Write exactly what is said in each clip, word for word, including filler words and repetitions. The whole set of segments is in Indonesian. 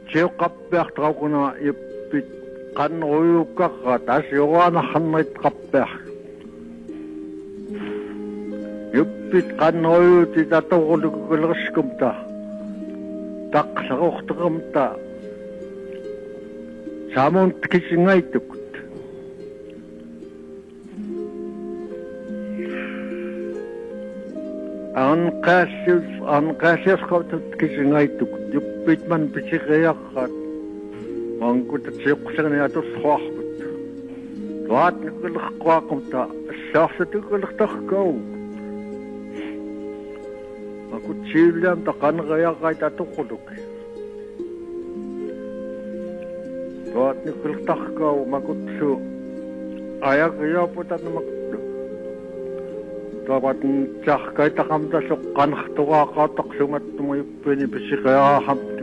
Siuqappiartraukuna ippit qanruyukkarra tasiuaanarrannait qappiar ippit qanruyuti tatorulukuleriskumta taqlarorteqamta saamon kisingaittukut anqaassius anqaassiasqautut kisingaittukut ippit man pisiqiaqrat Angkut siuqsagni atusxuarput Tuat nukulerquaqumta assaarsatukulertarkau Akut siuliam taqaneriaqait atuquluk Tuat nukulertarkau makutsu ayaqiyaaputanmaktu Tuat tjarkaitaqamta soqqanertuqaaqaataqsumattumu ippini pisiqiaahamtuk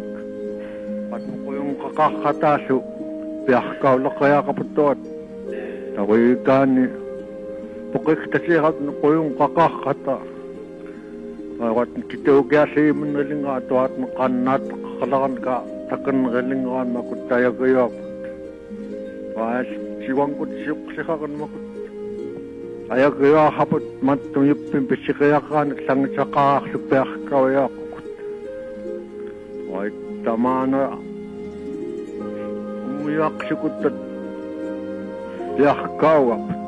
Kakakatasu piakau lakayakaputtuat tawikani pukiktasihad nukuyung kakakata awat kitugiasimin ngalinga tuat makanat kalakan ka takan ngalingaan makutayagayap was siwangkut siuksihakan makut ayagaya haput matuyipin pisikayakan sangsakak supiakau yakut wait tamana Uyak sikuttat yahkawap